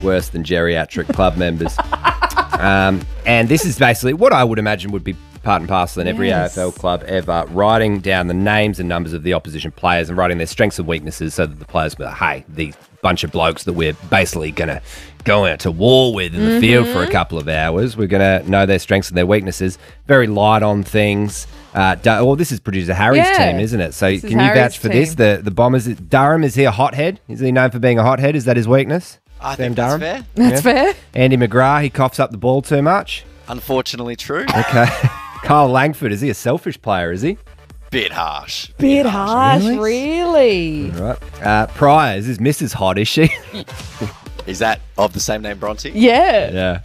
worse than geriatric club members. And this is basically what I would imagine would be part and parcel in every AFL club ever, writing down the names and numbers of the opposition players and writing their strengths and weaknesses so that the players go, hey, these bunch of blokes that we're basically going to go out to war with in the field for a couple of hours, we're going to know their strengths and their weaknesses. Very light on things. This is producer Harry's team, isn't it? So can you vouch for this? The Bombers, Durham, is he a hothead? Is he known for being a hothead? Is that his weakness? I think that's fair. That's fair. Andy McGrath, he coughs up the ball too much. Unfortunately true. Okay. Kyle Langford, is he a selfish player, is he? Bit harsh. Bit harsh, really? All right. Pryor, is his missus hot, is she? Is that of the same name, Bronte? Yeah. Yeah.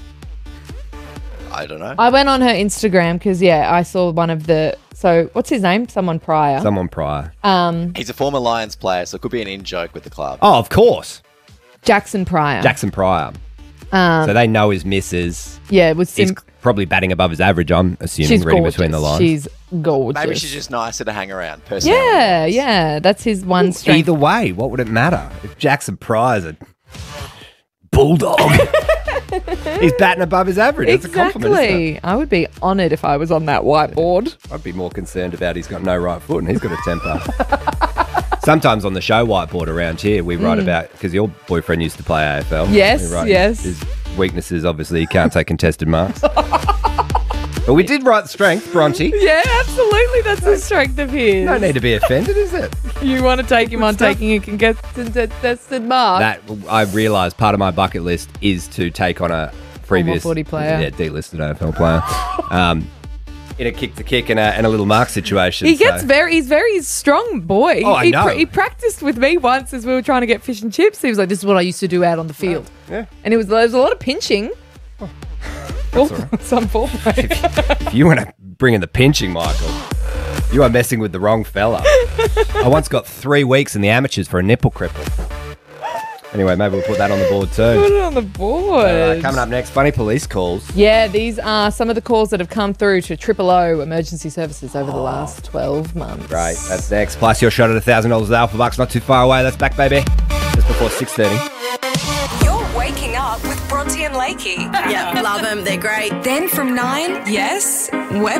I don't know. I went on her Instagram because, I saw one of the... So, what's his name? Someone Pryor. Someone Pryor. He's a former Lions player, so it could be an in-joke with the club. Oh, of course. Jackson Pryor. Jackson Pryor. So they know his missus. Yeah, it was He's probably batting above his average, I'm assuming, she's reading gorgeous. between the lines. She's gorgeous. Maybe she's just nicer to hang around. Yeah. That's his one strength. Either way, what would it matter? If Jackson Pryor's a bulldog, he's batting above his average. That's a compliment, isn't it? I would be honoured if I was on that whiteboard. I'd be more concerned about he's got no right foot and he's got a temper. Sometimes on the show whiteboard around here, we write about, because your boyfriend used to play AFL. Yes, we write yes. His weaknesses, obviously, he can't take contested marks. But we did write strength, Bronte. Yeah, absolutely. That's the strength of his. No need to be offended, is it? You want to take him on taking a contested mark? That, I realised part of my bucket list is to take on a previous footy player. Yeah, delisted AFL player. In a kick-to-kick and a little mark situation. He's very strong boy. Oh, I know. He practiced with me once as we were trying to get fish and chips. He was like, this is what I used to do out on the field. Yeah. And there was a lot of pinching. That's all right. Some form. If you want to bring in the pinching, Michael, you are messing with the wrong fella. I once got 3 weeks in the amateurs for a nipple cripple. Anyway, maybe we'll put that on the board too. Put it on the board. Coming up next, funny police calls. Yeah, these are some of the calls that have come through to O emergency services over the last 12 months. Great, that's next. Plus your shot at $1,000 at Alpha Bucks, not too far away. That's back, baby. Just before 6:30. You're waking up with Bronte and Lakey. Yeah, love them. They're great. Then from 9, yes, we're